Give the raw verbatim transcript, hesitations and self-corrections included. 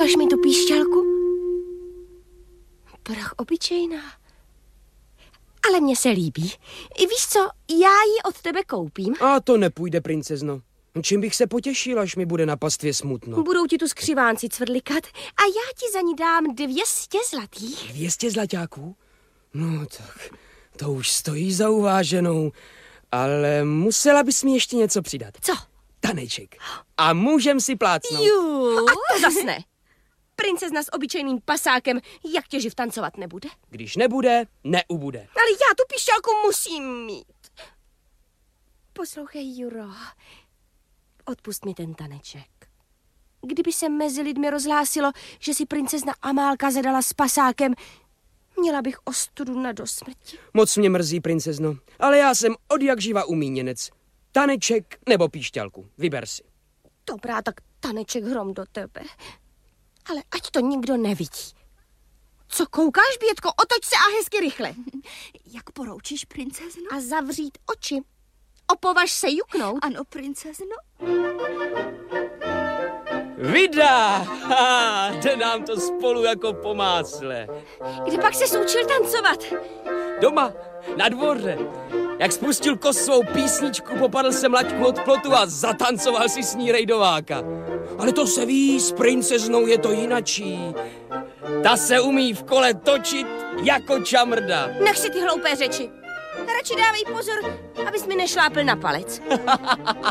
Ukaž mi tu píšťalku. Prach obyčejná. Ale mně se líbí. I víš co, já ji od tebe koupím. A to nepůjde, princezno. Čím bych se potěšil, až mi bude na pastvě smutno? Budou ti tu skřivánci cvrlikat a já ti za ní dám dvě stě zlatých. Dvě stě zlaťáků? No tak, to už stojí za uváženou. Ale musela bys mi ještě něco přidat. Co? Taneček. A můžem si plácnout. Jú, a to zas ne. Princezna s obyčejným pasákem, jak tě živ tancovat nebude? Když nebude, neubude. Ale já tu píšťalku musím mít. Poslouchej, Juro, odpust mi ten taneček. Kdyby se mezi lidmi rozhlásilo, že si princezna Amálka zadala s pasákem, měla bych ostudu na dosmrti. Moc mě mrzí, princezno, ale já jsem od jak živa umíněnec. Taneček nebo píšťalku, vyber si. Dobrá, tak taneček hrom do tebe. Ale ať to nikdo nevidí. Co koukáš, Bětko? Otoč se a hezky rychle. Jak poroučíš, princezno? A zavřít oči. Opovaž se juknout. Ano, princezno. Vida! Ha, jde nám to spolu jako po másle. Kde pak ses učil tancovat? Doma, na dvoře. Jak spustil Kos svou písničku, popadl jsem laťku od plotu a zatancoval si s ní rejdováka. Ale to se ví, s princeznou je to jinačí. Ta se umí v kole točit jako čamrda. Nech si ty hloupé řeči. Radši dávej pozor, abys mi nešlápl na palec.